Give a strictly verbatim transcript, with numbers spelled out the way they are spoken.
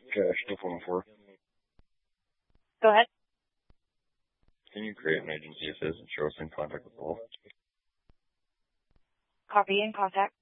Cash, no phone four. Go ahead. Can you create an agency that says and show us in contact with Lowell? Copy in contact.